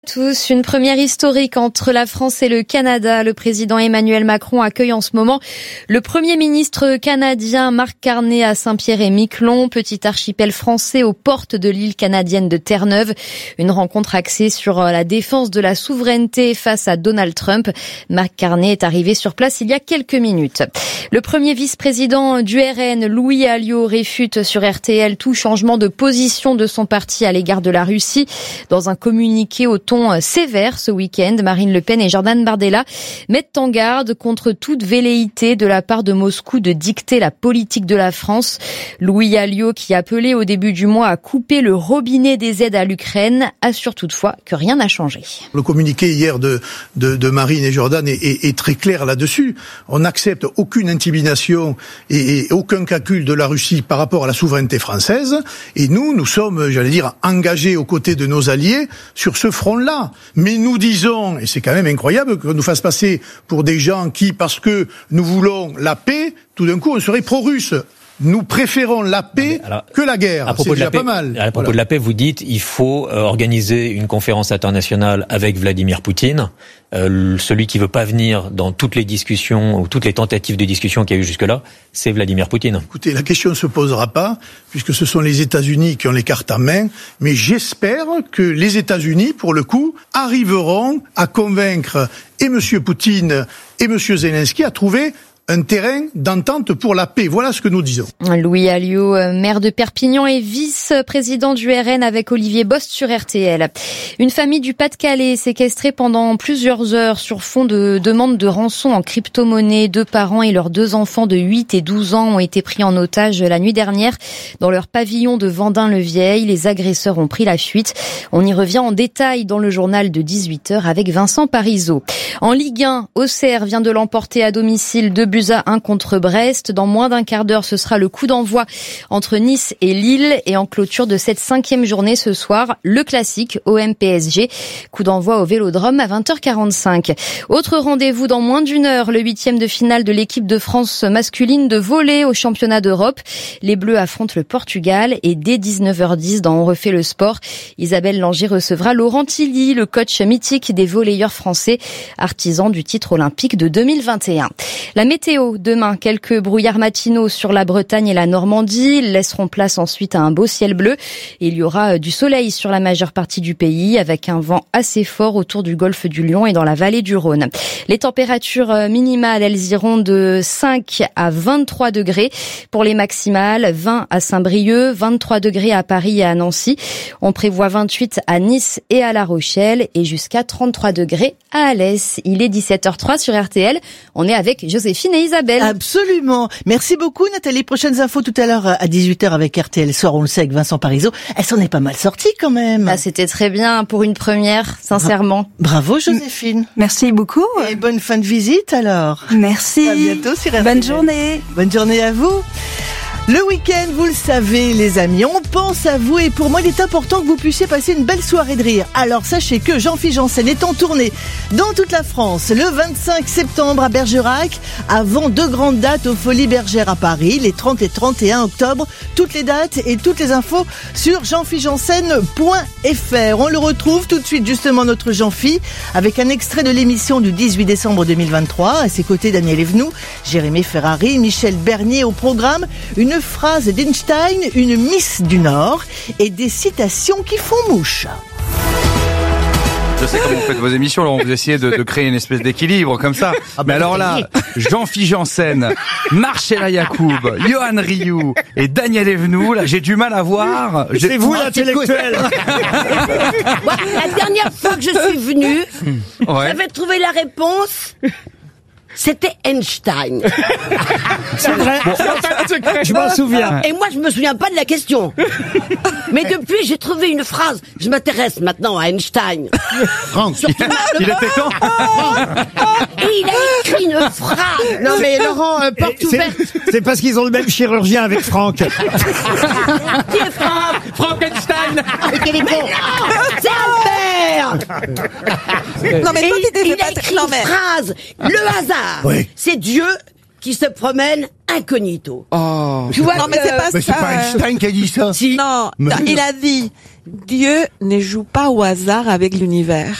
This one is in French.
Tous, une première historique entre la France et le Canada. Le président Emmanuel Macron accueille en ce moment le premier ministre canadien Mark Carney à Saint-Pierre-et-Miquelon, petit archipel français aux portes de l'île canadienne de Terre-Neuve. Une rencontre axée sur la défense de la souveraineté face à Donald Trump. Mark Carney est arrivé sur place il y a quelques minutes. Le premier vice-président du RN, Louis Alliot, réfute sur RTL tout changement de position de son parti à l'égard de la Russie. Dans un communiqué au ton sévère ce week-end, Marine Le Pen et Jordan Bardella mettent en garde contre toute velléité de la part de Moscou de dicter la politique de la France. Louis Alliot, qui appelait au début du mois à couper le robinet des aides à l'Ukraine, assure toutefois que rien n'a changé. Le communiqué hier de Marine et Jordan est très clair là-dessus. On n'accepte aucune intimidation et aucun calcul de la Russie par rapport à la souveraineté française. Et nous sommes, engagés aux côtés de nos alliés sur ce front-là. Mais nous disons, et c'est quand même incroyable qu'on nous fasse passer pour des gens qui, parce que nous voulons la paix, tout d'un coup on serait pro-russe. Nous préférons la paix que la guerre. C'est déjà pas mal. À propos de la paix, vous dites il faut organiser une conférence internationale avec Vladimir Poutine. Celui qui veut pas venir dans toutes les discussions ou toutes les tentatives de discussion qu'il y a eu jusque-là, c'est Vladimir Poutine. Écoutez, la question ne se posera pas, puisque ce sont les États-Unis qui ont les cartes en main, mais j'espère que les États-Unis, pour le coup, arriveront à convaincre et M. Poutine et M. Zelensky à trouver un terrain d'entente pour la paix. Voilà ce que nous disons. Louis Alliot, maire de Perpignan et vice-président du RN avec Olivier Bost sur RTL. Une famille du Pas-de-Calais séquestrée pendant plusieurs heures sur fond de demande de rançon en crypto-monnaie. 2 parents et leurs 2 enfants de 8 et 12 ans ont été pris en otage la nuit dernière dans leur pavillon de Vendin-le-Vieil. Les agresseurs ont pris la fuite. On y revient en détail dans le journal de 18h avec Vincent Parisot. En Ligue 1, Auxerre vient de l'emporter à domicile 2 buts à 1 contre Brest. Dans moins d'un quart d'heure, ce sera le coup d'envoi entre Nice et Lille. Et en clôture de cette 5e journée ce soir, le classique OM-PSG. Coup d'envoi au Vélodrome à 20h45. Autre rendez-vous dans moins d'une heure, le 8e de finale de l'équipe de France masculine de volley au championnat d'Europe. Les Bleus affrontent le Portugal et dès 19h10 dans On refait le sport, Isabelle Langer recevra Laurent Tilly, le coach mythique des volleyeurs français, artisan du titre olympique de 2021. La météo, demain, quelques brouillards matinaux sur la Bretagne et la Normandie. Ils laisseront place ensuite à un beau ciel bleu. Il y aura du soleil sur la majeure partie du pays avec un vent assez fort autour du golfe du Lion et dans la vallée du Rhône. Les températures minimales, elles iront de 5 à 23 degrés. Pour les maximales, 20 à Saint-Brieuc, 23 degrés à Paris et à Nancy. On prévoit 28 à Nice et à La Rochelle et jusqu'à 33 degrés à Alès. Il est 17h03 sur RTL. On est avec Joséphine et Isabelle. Absolument. Merci beaucoup Nathalie. Prochaines infos tout à l'heure à 18h avec RTL Soir, on le sait, avec Vincent Parisot. Elle s'en est pas mal sortie quand même. Ah, c'était très bien pour une première, sincèrement. Bravo Joséphine. Merci beaucoup. Et bonne fin de visite alors. Merci. À bientôt sur RTL. Bonne journée. Bonne journée à vous. Le week-end, vous le savez les amis, on pense à vous et pour moi il est important que vous puissiez passer une belle soirée de rire. Alors sachez que Jean-Philippe Janssen est en tournée dans toute la France le 25 septembre à Bergerac, avant 2 grandes dates aux Folies Bergères à Paris, les 30 et 31 octobre. Toutes les dates et toutes les infos sur jeanphiljanssen.fr. On le retrouve tout de suite justement notre Jean-Phi avec un extrait de l'émission du 18 décembre 2023. À ses côtés Daniel Evenou, Jérémy Ferrari, Michel Bernier au programme. Une phrase d'Einstein, une Miss du Nord et des citations qui font mouche. Je sais comment vous faites vos émissions, Laurent. Vous essayez de créer une espèce d'équilibre comme ça. Mais alors là, Jean-Philippe Janssen, Marcella Yacoub, Johan Rioux et Daniel Evenou, là, j'ai du mal à voir. C'est vous l'intellectuel. La dernière fois que je suis venue, j'avais trouvé la réponse. C'était Einstein. C'est vrai. Je m'en souviens. Et moi, je me souviens pas de la question. Mais depuis, j'ai trouvé une phrase. Je m'intéresse maintenant à Einstein. Franck, il était quand Et il a écrit une phrase. Non mais Laurent, porte ouverte. C'est parce qu'ils ont le même chirurgien avec Franck. Qui est Franck? Frankenstein. Et quel est bon? C'est Albert. Non mais toi t'étais il a écrit une phrase. Le hasard. Oui. C'est Dieu qui se promène incognito. Oh. Tu vois, non mais c'est pas Mais c'est ça. pas Einstein qui a dit ça. Si. Non, il a dit Dieu ne joue pas au hasard avec l'univers.